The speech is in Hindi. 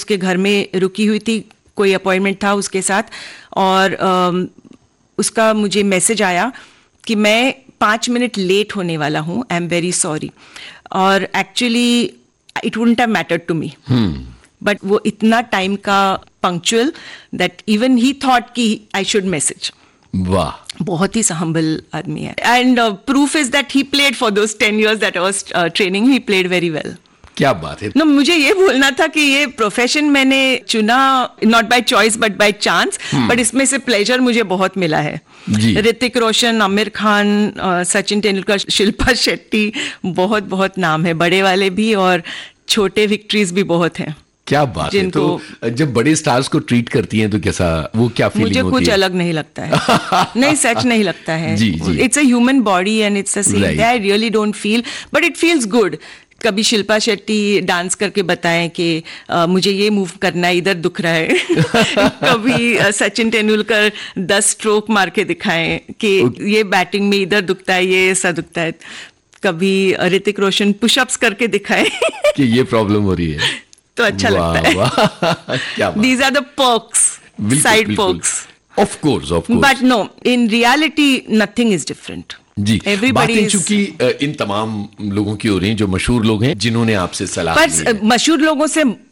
उसके घर में रुकी हुई थी, कोई अपॉइंटमेंट था उसके साथ, और उसका मुझे मैसेज आया कि मैं 5 मिनट लेट होने वाला हूँ, आई एम वेरी सॉरी। और actually it wouldn't have mattered to me, but वो इतना टाइम का punctual that even he thought कि आई शुड मैसेज। वाह, बहुत ही हम्बल आदमी है। And proof is that he played for those 10 years that I was training, he played very well. क्या बात है। नो, मुझे ये बोलना था कि ये प्रोफेशन मैंने चुना not by choice but by chance, but इसमें से प्लेजर मुझे बहुत मिला है। ऋतिक रोशन, आमिर खान, सचिन तेंदुलकर, शिल्पा शेट्टी, बहुत बहुत नाम है, बड़े वाले भी और छोटे विक्ट्रीज भी बहुत हैं। क्या बात है। तो जब बड़े स्टार्स को ट्रीट करती हैं तो कैसा, वो क्या फीलिंग होती है? मुझे कुछ अलग नहीं लगता है। नहीं, सच नहीं लगता है। It's a human body and it's a same, I really don't feel, but it feels good. कभी शिल्पा शेट्टी डांस करके बताएं कि मुझे ये मूव करना है, इधर दुख रहा है। कभी सचिन तेंदुलकर 10 स्ट्रोक मार के दिखाएं कि ये बैटिंग में इधर दुखता है, ये ऐसा दुखता है। कभी ऋतिक रोशन पुशअप्स करके दिखाएं कि ये प्रॉब्लम हो रही है, तो अच्छा लगता है। क्या बात। These are the perks, side perks. Of course. But no, in reality, nothing is different. जी, बातें is... चूंकि इन तमाम लोगों की हो रही हैं जो मशहूर लोग हैं जिन्होंने आपसे सलाह ली है। मशहूर लोगों से